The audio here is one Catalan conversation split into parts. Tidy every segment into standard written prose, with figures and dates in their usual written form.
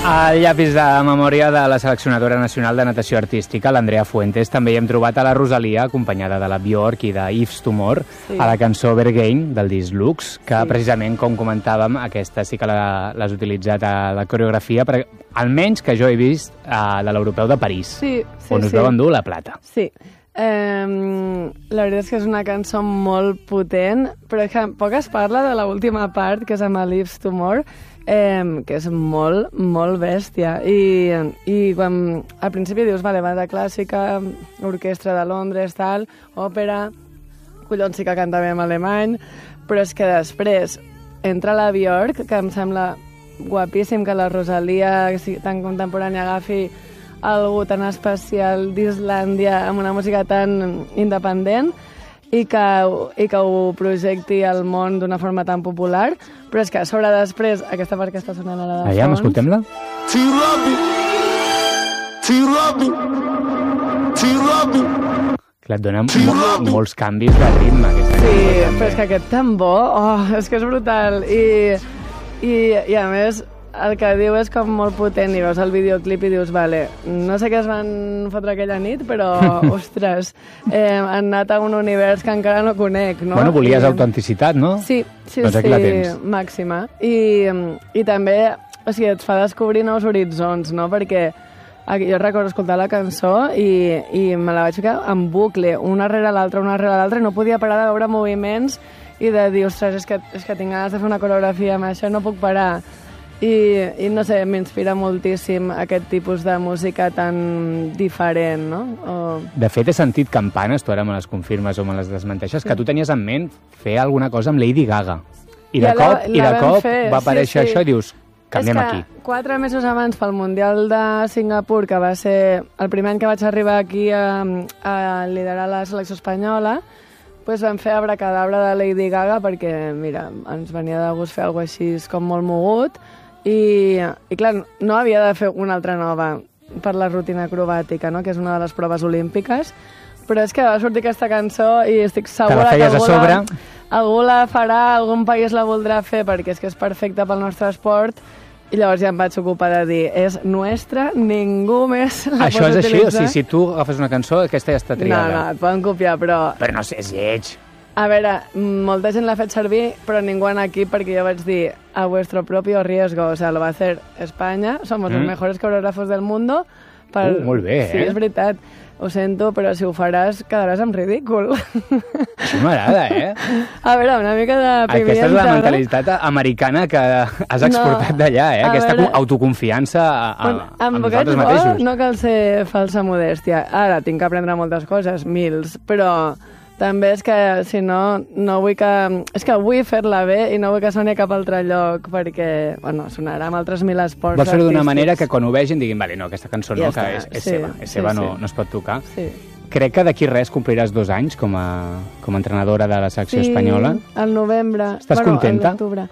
Al llapis de memòria de la seleccionadora nacional de natació artística, l'Andrea Fuentes, també hi hem trobat a la Rosalia, acompanyada de la Björk i de Yves Tumor, a la cançó Berghain, del disc Lux, que precisament, com comentàvem, aquesta sí que l'has utilitzat a la coreografia, almenys que jo he vist de l'Europeu de París, on us vau endur la plata. Sí. La veritat és que és una cançó molt potent, però poc es parla de l'última part, que és amb l'Yves Tumor, que és molt, molt bèstia. I quan al principi dius, vale, banda clàssica, orquestra de Londres, tal, òpera, collons sí que canta bé en alemany, però és que després entra la Björk, que em sembla guapíssim que la Rosalia tan contemporània agafi algú tan especial d'Islàndia amb una música tan independent i que ho projecti al món d'una forma tan popular, però és que a sobre després aquesta part que està sonant ara de fons... Aviam, escoltem-la. Clar, et dona molts canvis de ritme. Sí, però és que aquest tambor, és que és brutal. I a més, el que diu és com molt potent, i veus el videoclip i dius, vale, no sé què es van fotre aquella nit, però, ostres, han anat a un univers que encara no conec, no? Bueno, volies autenticitat, no? Sí, doncs aquí la tens. Màxima. I també, o sigui, et fa descobrir nous horitzons, no? Perquè jo recordo escoltar la cançó i me la vaig ficar en bucle, una rere l'altra, i no podia parar de veure moviments i de dir, ostres, és que tinc ganes de fer una coreografia amb això, no puc parar. I no sé, m'inspira moltíssim aquest tipus de música tan diferent, no? De fet, he sentit campanes, tu ara me les confirmes o me les desmenteixes, que tu tenies en ment fer alguna cosa amb Lady Gaga. I de cop va aparèixer això i dius, canviem aquí. És que 4 mesos abans, pel Mundial de Singapur, que va ser el primer any que vaig arribar aquí a liderar la selecció espanyola, doncs vam fer Abracadabra de Lady Gaga perquè, mira, ens venia de gust fer alguna cosa així com molt mogut i clar, no havia de fer una altra nova per la rutina acrobàtica, no? Que és una de les proves olímpiques, però és que va sortir aquesta cançó i estic segura que algú la farà, algun país la voldrà fer perquè és que és perfecta pel nostre esport. I llavors ja em vaig ocupar de dir, és nostra, ningú més la Això pot és utilitzar. així? O sigui, si tu agafes una cançó, aquesta ja està triada. No, et poden copiar, però... Però no sé, és lleig. A veure, molta gent l'ha fet servir, però ningú en aquí, perquè jo vaig dir, a vuestro propio riesgo, o sea, lo va a hacer España, somos los mejores coreógrafos del mundo. Molt bé, Sí, és veritat. Ho sento, però si ho faràs, quedaràs en ridícul. Això m'agrada, A veure, una mica de pimienta. Aquesta és la mentalitat americana que has exportat d'allà, aquesta autoconfiança amb nosaltres mateixos. No cal ser falsa modèstia. Ara, tinc que aprendre moltes coses, mils, però també és que, si no, no vull que... És que vull fer-la bé i no vull que soni a cap altre lloc, perquè, bueno, sonarà amb altres mil esports Vols fer-ho d'una manera que quan ho vegin diguin, vale, no, aquesta cançó no, que és seva, no es pot tocar. Sí. Crec que d'aquí res compliràs 2 anys com a entrenadora de la secció espanyola. Sí, al novembre. Estàs contenta? Al l'octubre.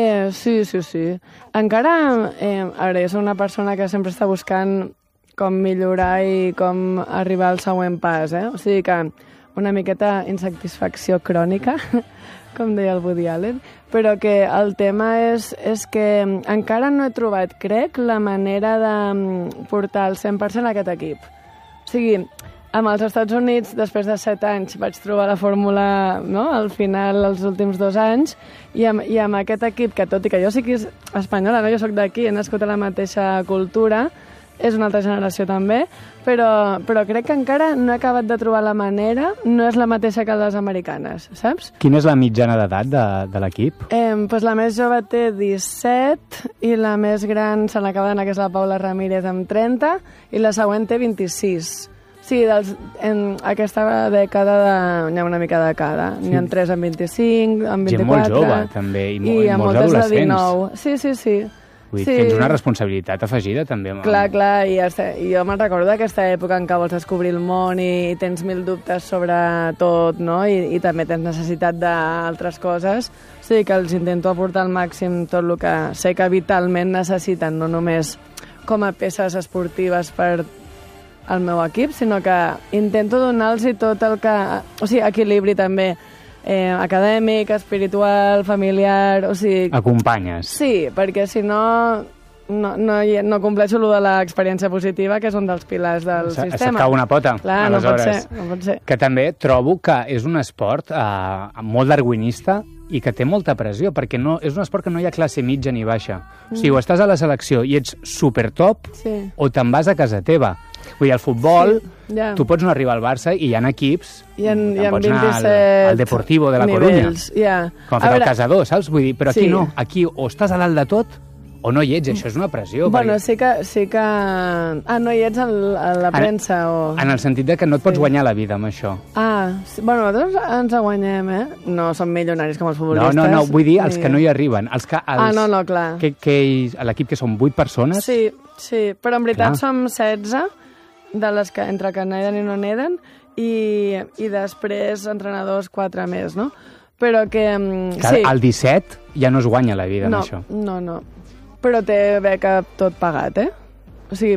Sí. Encara, a veure, jo soc una persona que sempre està buscant com millorar i com arribar al següent pas, O sigui que una miqueta insatisfacció crònica, com deia el Woody Allen, però que el tema és que encara no he trobat, crec, la manera de portar el 100% a aquest equip. O sigui, amb els Estats Units, després de 7 anys, vaig trobar la fórmula, no?, al final, els últims 2 anys, i amb aquest equip, que tot i que jo sí que és espanyola, no? Jo soc d'aquí, he nascut a la mateixa cultura, és una altra generació també, però crec que encara no he acabat de trobar la manera, no és la mateixa que les americanes, saps? Quina és la mitjana d'edat de l'equip? Doncs la més jove té 17 i la més gran se n'acaba d'anar, que és la Paula Ramírez, amb 30, i la següent té 26. Sí, en aquesta dècada n'hi ha una mica de cada. N'hi ha 3 amb 25, amb 24... Gent molt jove, també, i molts adolescents. Sí. Vull dir, tens una responsabilitat afegida, també. Clar, i jo me'n recordo d'aquesta època en què vols descobrir el món i tens 1000 dubtes sobre tot, no? I també tens necessitat d'altres coses. O sigui que els intento aportar al màxim tot el que sé que vitalment necessiten, no només com a peces esportives per al meu equip, sinó que intento donar-los tot el que... O sigui, equilibri també acadèmic, espiritual, familiar... O sigui... Acompanyes. Sí, perquè si no no compleixo el de l'experiència positiva, que és un dels pilars del sistema. Es cau una pota, clar, aleshores. No pot ser. Que també trobo que és un esport molt darwinista i que té molta pressió, perquè és un esport que no hi ha classe mitja ni baixa. O sigui, o estàs a la selecció i ets supertop, o te'n vas a casa teva. Vull dir, al futbol, tu pots no arribar al Barça i hi ha equips, pots anar al Deportivo de la Corunya, com ha fet el Casador, saps? Vull dir, però aquí no, aquí o estàs a dalt de tot o no hi ets, això és una pressió. Bueno, sí que... no hi ets a la premsa o... En el sentit de que no et pots guanyar la vida amb això. Bueno, nosaltres ens la guanyem, No som milionaris com els futbolistes. No, vull dir els que no hi arriben. No, clar. L'equip que són 8 persones... Sí, però en veritat som 16, de les que entre que neden i no neden, i després entrenadors 4 més, no? Però que... El 17 ja no es guanya la vida amb això. No. Però té beca tot pagat, O sigui,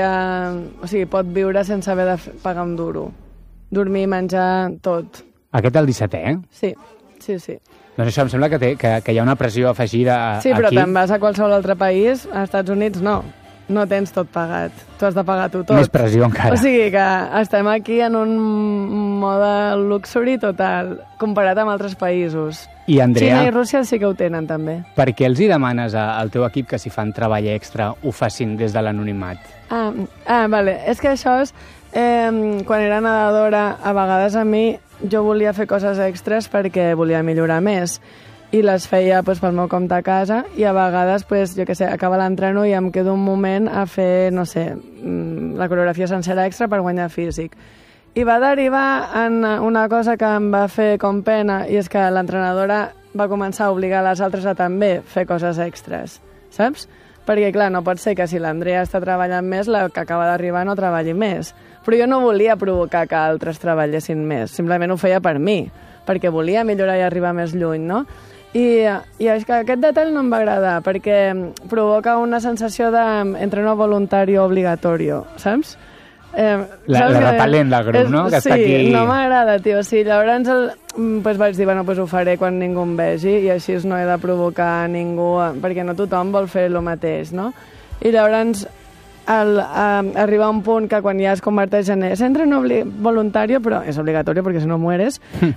pot viure sense haver de pagar un duro. Dormir, menjar, tot. Aquest el 17è, Sí. Doncs això em sembla que hi ha una pressió afegida aquí. Sí, però te'n vas a qualsevol altre país, als Estats Units no tens tot pagat. Tu has de pagar tu tot. Més pressió encara. O sigui que estem aquí en un mode luxury total, comparat amb altres països. I Andrea, Xina i Rússia sí que ho tenen, també. Per què els hi demanes al teu equip que si fan treball extra ho facin des de l'anonimat? Vale. És que això és... quan era nedadora, a vegades a mi jo volia fer coses extres perquè volia millorar més. I les feia pel meu compte a casa i a vegades, jo què sé, acaba l'entreno i em quedo un moment a fer, no sé, la coreografia sencera extra per guanyar físic. I va derivar en una cosa que em va fer com pena, i és que l'entrenadora va començar a obligar les altres a també fer coses extres, saps? Perquè, clar, no pot ser que si l'Andrea està treballant més, la que acaba d'arribar no treballi més. Però jo no volia provocar que altres treballessin més, simplement ho feia per mi, perquè volia millorar i arribar més lluny, no? I és que aquest detall no em va agradar, perquè provoca una sensació d'entreno voluntari obligatori, saps? La repel·lent del grup, no? Que està aquí... Sí, no m'agrada, tio. Sí, llavors vaig dir, ho faré quan ningú em vegi i així no he de provocar ningú, perquè no tothom vol fer el mateix, no? I llavors arriba a un punt que quan ja es converteix en entreno voluntari, però és obligatori perquè si no mueres,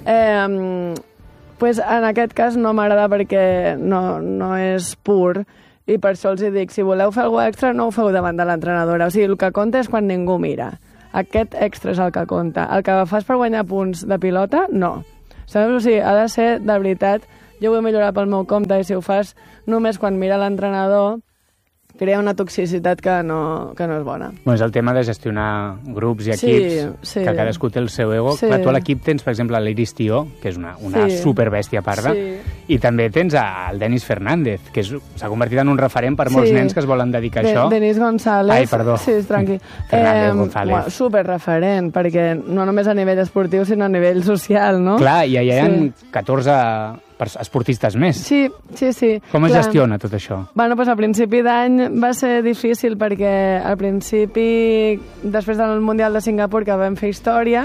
en aquest cas no m'agrada perquè no és pur, i per això els dic, si voleu fer alguna extra, no ho feu davant de l'entrenadora. O sigui, el que compta és quan ningú mira. Aquest extra és el que compta. El que fas per guanyar punts de pilota, no. Saps? O sigui, ha de ser, de veritat, jo vull millorar pel meu compte, i si ho fas només quan mira l'entrenador, crea una toxicitat que no és bona. És el tema de gestionar grups i equips, que cadascú té el seu ego. Clar, tu a l'equip tens, per exemple, l'Iris Tió, que és una superbèstia parda, i també tens el Denis Fernández, que s'ha convertit en un referent per molts nens que es volen dedicar a això. Denis González. Ai, perdó. Sí, tranqui. Fernández González. Superreferent, perquè no només a nivell esportiu, sinó a nivell social, no? Clar, i allà hi ha 14 esportistes més. Sí. Com es gestiona tot això? Bueno, a principi d'any va ser difícil perquè al principi, després del Mundial de Singapur, que vam fer història,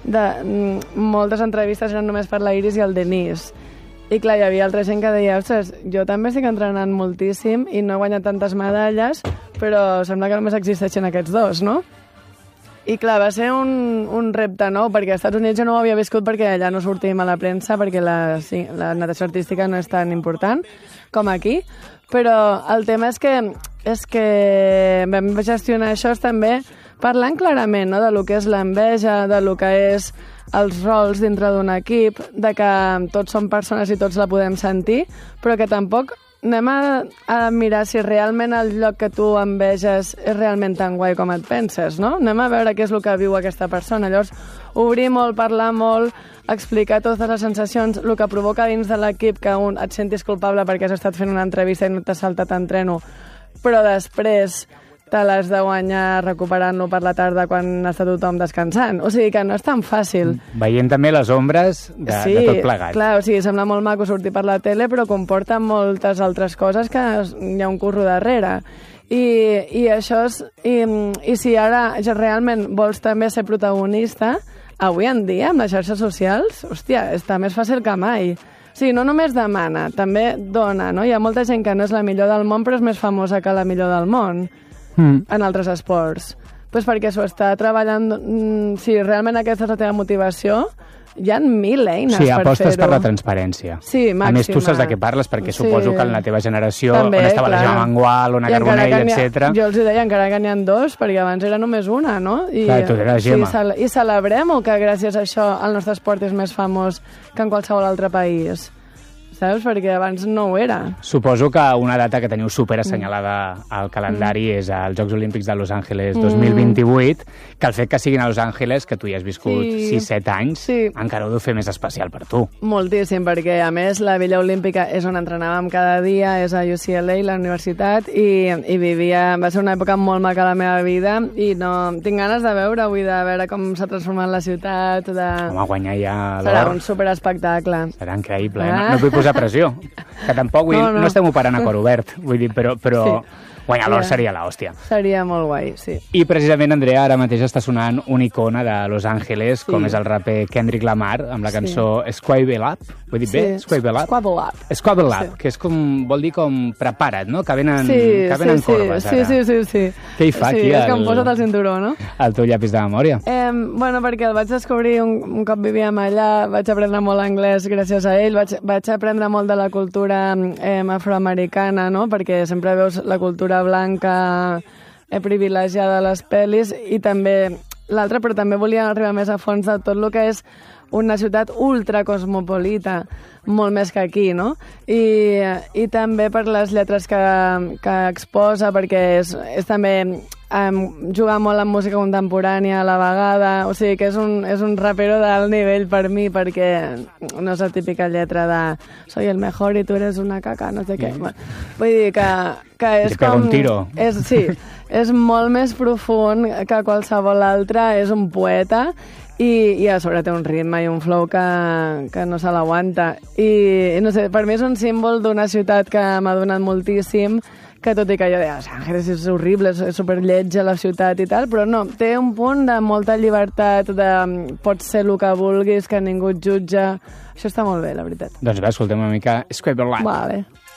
moltes entrevistes eren només per la Iris i el Denis. I clar, hi havia altra gent que deia, ostres, jo també estic entrenant moltíssim i no he guanyat tantes medalles, però sembla que només existeixen aquests dos, no? I clar, va ser un repte nou, perquè als Estats Units jo no ho havia viscut perquè allà no sortim a la premsa, perquè la natació artística no és tan important com aquí, però el tema és que vam gestionar això també parlant clarament, no?, de lo que és l'enveja, de lo que és els rols dintre d'un equip, de que tots som persones i tots la podem sentir, però que tampoc anem a mirar si realment el lloc que tu enveges és realment tan guai com et penses, no? Anem a veure què és el que viu aquesta persona. Llavors, obrir molt, parlar molt, explicar totes les sensacions, el que provoca dins de l'equip que et sentis culpable perquè has estat fent una entrevista i no t'has saltat entreno, però després te l'has de guanyar recuperant-lo per la tarda quan està tothom descansant. O sigui que no és tan fàcil. Veient també les ombres de tot plegat. Clar, o sigui, sembla molt maco sortir per la tele, però comporta moltes altres coses que hi ha un curro darrere. I això és... I si ara realment vols també ser protagonista, avui en dia, amb les xarxes socials, hòstia, està més fàcil que mai. O Sí, no només demana, també dona, no? Hi ha molta gent que no és la millor del món, però és més famosa que la millor del món en altres esports. Pues perquè s'ho està treballant... Si realment aquesta és la teva motivació, hi ha 1000 eines per fer-ho. Sí, apostes per la transparència. Sí, màxima. A més, tu saps de què parles, perquè suposo que en la teva generació, també, on estava clar. la Gemma Mangual, Ona Carbonell, etc. Jo els deia, encara que n'hi ha 2, perquè abans era només una, no? Clar, tu eres Gemma. I celebrem-ho, que gràcies a això el nostre esport és més famós que en qualsevol altre país. Saps? Perquè abans no ho era. Suposo que una data que teniu super assenyalada al calendari és els Jocs Olímpics de Los Angeles 2028, que el fet que siguin a Los Angeles, que tu hi has viscut 6-7 anys, encara ho deu fer més especial per tu. Moltíssim, perquè a més la Villa Olímpica és on entrenàvem cada dia, és a UCLA, la universitat, i vivia... Va ser una època molt maca a la meva vida i no... Tinc ganes de veure, vull de veure com s'ha transformat la ciutat. Home, guanyar ja l'or. Serà un superespectacle. Serà increïble, no vull posar pressió, que tampoc no estem operant a cor obert, vull dir, però guanyar l'or seria l'hòstia. Seria molt guai, sí. I precisament, Andrea, ara mateix està sonant una icona de Los Angeles, com és el raper Kendrick Lamar, amb la cançó Squabble Up, ho he dit bé? Squabble Up. Squabble Up, que és com, vol dir com prepara't, no? Que venen corbes, ara. Sí. Què hi fa aquí? És que em posa't el cinturó, no? El teu llapis de memòria. Bueno, perquè el vaig descobrir un cop vivíem allà, vaig aprendre molt anglès gràcies a ell, vaig aprendre molt de la cultura afroamericana, no? Perquè sempre veus la cultura blanca privilegiada a les pel·lis i també l'altra, però també volia arribar més a fons de tot el que és una ciutat ultracosmopolita, molt més que aquí, no? I també per les lletres que exposa, perquè és també jugar molt amb música contemporània a la vegada, o sigui que és un rapero d'alt nivell per mi, perquè no és la típica lletra de soy el mejor i tu eres una caca, no sé què. Vull dir que és com... un tiro. Sí, és molt més profund que qualsevol altre, és un poeta i a sobre té un ritme i un flow que no se l'aguanta. I no sé, per mi és un símbol d'una ciutat que m'ha donat moltíssim, que tot i que jo deia, Los Angeles és horrible, és superlletja la ciutat i tal, però no, té un punt de molta llibertat, pots ser el que vulguis, que ningú et jutja. Això està molt bé, la veritat. Doncs va, escoltem una mica Squabble Up. Vale.